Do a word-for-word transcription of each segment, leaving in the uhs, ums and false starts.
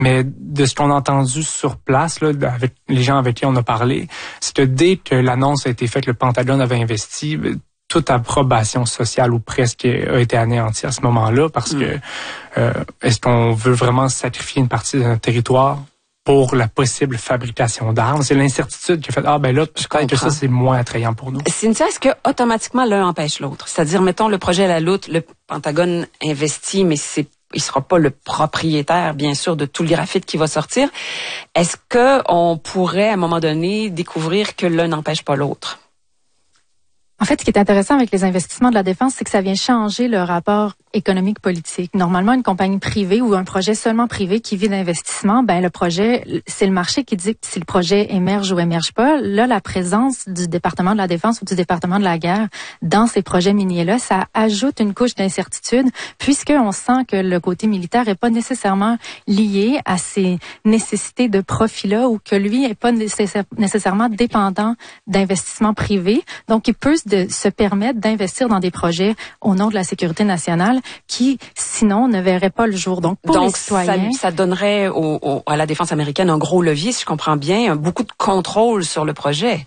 Mais de ce qu'on a entendu sur place, là, avec les gens avec qui on a parlé, c'est que dès que l'annonce a été faite, le Pentagone avait investi, toute approbation sociale ou presque a été anéantie à ce moment-là parce mmh. que euh, est-ce qu'on veut vraiment sacrifier une partie de notre territoire pour la possible fabrication d'armes? C'est l'incertitude qui a fait, ah ben là, peut-être que ça, c'est moins attrayant pour nous. Cynthia, est-ce que automatiquement l'un empêche l'autre? C'est-à-dire, mettons, le projet à la Loutre, le Pentagone investit, mais c'est il sera pas le propriétaire, bien sûr, de tout le graphite qui va sortir. Est-ce que on pourrait, à un moment donné, découvrir que l'un n'empêche pas l'autre? En fait, ce qui est intéressant avec les investissements de la défense, c'est que ça vient changer le rapport économique-politique. Normalement, une compagnie privée ou un projet seulement privé qui vit d'investissement, ben le projet, c'est le marché qui dit si le projet émerge ou émerge pas. Là, la présence du département de la défense ou du département de la guerre dans ces projets miniers-là, ça ajoute une couche d'incertitude, puisqu'on sent que le côté militaire est pas nécessairement lié à ces nécessités de profit-là ou que lui est pas nécessaire, nécessairement dépendant d'investissements privés. Donc, il peut de se permettre d'investir dans des projets au nom de la sécurité nationale qui, sinon, ne verraient pas le jour. Donc, pour Donc, les citoyens... ça, ça donnerait au, au, à la défense américaine un gros levier, si je comprends bien, beaucoup de contrôle sur le projet.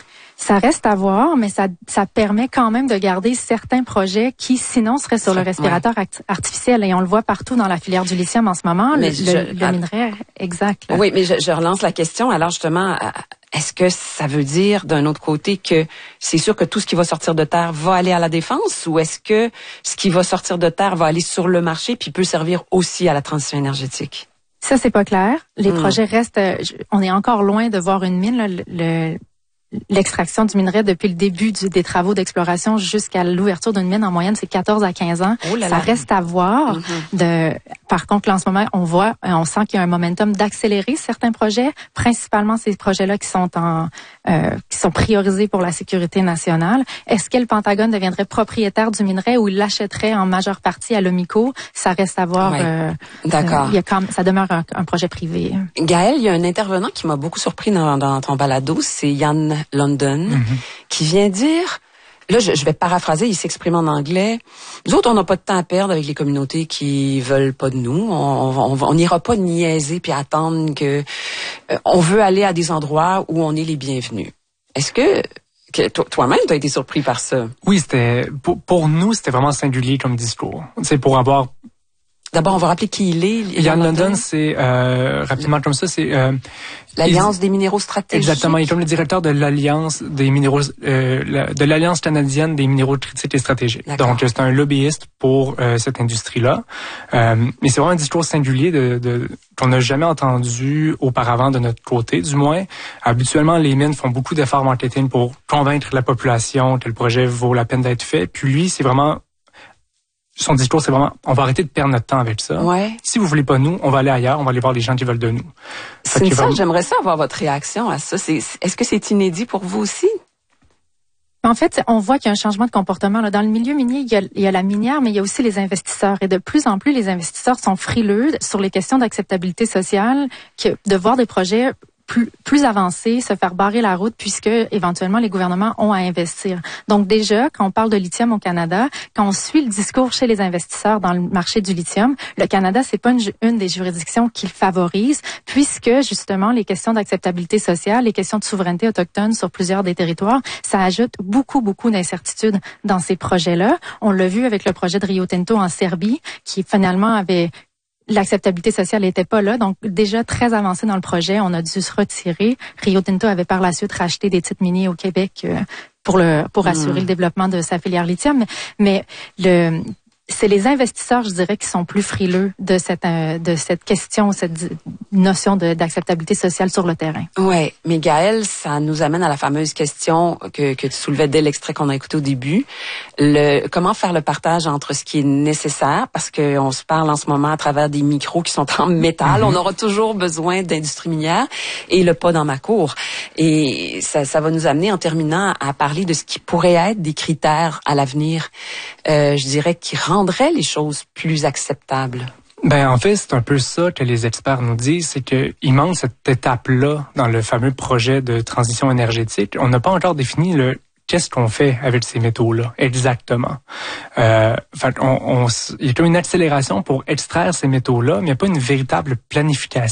Ça reste à voir, mais ça, ça permet quand même de garder certains projets qui, sinon, seraient sur le respirateur ouais. artificiel. Et on le voit partout dans la filière du lithium en ce moment, mais le, je, le minerai exact. Là. Oui, mais je, je relance la question. Alors, justement... Est-ce que ça veut dire, d'un autre côté, que c'est sûr que tout ce qui va sortir de terre va aller à la défense, ou est-ce que ce qui va sortir de terre va aller sur le marché puis peut servir aussi à la transition énergétique? Ça, c'est pas clair. Les mmh. projets restent... On est encore loin de voir une mine. Là, le, l'extraction du minerai depuis le début du, des travaux d'exploration jusqu'à l'ouverture d'une mine, en moyenne, c'est quatorze à quinze ans. Oh là ça là. reste à voir. Mm-hmm. De, par contre, là, en ce moment, on voit, on sent qu'il y a un momentum d'accélérer certains projets, principalement ces projets-là qui sont en, euh, qui sont priorisés pour la sécurité nationale. Est-ce que le Pentagone deviendrait propriétaire du minerai ou il l'achèterait en majeure partie à l'Omico? Ça reste à voir. Ouais. Euh, D'accord. Euh, il y a comme, ça demeure un, un projet privé. Gaëlle, il y a un intervenant qui m'a beaucoup surpris dans, dans ton balado, c'est Yann London, mm-hmm. qui vient dire, là je, je vais paraphraser, il s'exprime en anglais, nous autres on n'a pas de temps à perdre avec les communautés qui veulent pas de nous, on n'ira pas niaiser puis attendre que, euh, on veut aller à des endroits où on est les bienvenus. Est-ce que, que toi-même tu as été surpris par ça? Oui, c'était pour, pour nous c'était vraiment singulier comme discours. C'est pour avoir D'abord, on va rappeler qui il est. Yann London, London c'est euh, rapidement comme ça, c'est euh, l'Alliance des minéraux stratégiques. Exactement, il est comme le directeur de l'Alliance des minéraux, euh, la, de l'Alliance canadienne des minéraux critiques et stratégiques. D'accord. Donc, c'est un lobbyiste pour euh, cette industrie-là. Euh, mais c'est vraiment un discours singulier de, de qu'on n'a jamais entendu auparavant de notre côté, du moins. Habituellement, les mines font beaucoup d'efforts marketing pour convaincre la population que le projet vaut la peine d'être fait. Puis lui, c'est vraiment son discours, c'est vraiment, on va arrêter de perdre notre temps avec ça. Ouais. Si vous voulez pas nous, on va aller ailleurs, on va aller voir les gens qui veulent de nous. C'est ça, vraiment... j'aimerais ça avoir votre réaction à ça. C'est, est-ce que c'est inédit pour vous aussi? En fait, on voit qu'il y a un changement de comportement. Là. Dans le milieu minier, il y, a, il y a la minière, mais il y a aussi les investisseurs. Et de plus en plus, les investisseurs sont frileux sur les questions d'acceptabilité sociale, que de voir des projets plus, plus avancés se faire barrer la route puisque éventuellement les gouvernements ont à investir. Donc déjà, quand on parle de lithium au Canada, quand on suit le discours chez les investisseurs dans le marché du lithium, le Canada, c'est pas une, une des juridictions qu'il favorise puisque justement les questions d'acceptabilité sociale, les questions de souveraineté autochtone sur plusieurs des territoires, ça ajoute beaucoup, beaucoup d'incertitudes dans ces projets-là. On l'a vu avec le projet de Rio Tinto en Serbie qui finalement avait l'acceptabilité sociale n'était pas là, donc déjà très avancé dans le projet, on a dû se retirer. Rio Tinto avait par la suite racheté des titres miniers au Québec euh, pour le pour assurer mmh. le développement de sa filière lithium, mais, mais le c'est les investisseurs, je dirais, qui sont plus frileux de cette euh, de cette question, cette notion de, d'acceptabilité sociale sur le terrain. Ouais, mais Gaëlle, ça nous amène à la fameuse question que que tu soulevais dès l'extrait qu'on a écouté au début. Le comment faire le partage entre ce qui est nécessaire, parce que on se parle en ce moment à travers des micros qui sont en métal. Mm-hmm. On aura toujours besoin d'industrie minière et le pas dans ma cour. Et ça, ça va nous amener en terminant à parler de ce qui pourrait être des critères à l'avenir. Euh, je dirais qui rendrait les choses plus acceptables. Ben en fait, c'est un peu ça que les experts nous disent, c'est que il manque cette étape-là dans le fameux projet de transition énergétique. On n'a pas encore défini le qu'est-ce qu'on fait avec ces métaux-là exactement. Euh, fait on, on, il y a une accélération pour extraire ces métaux-là, mais il n'y a pas une véritable planification.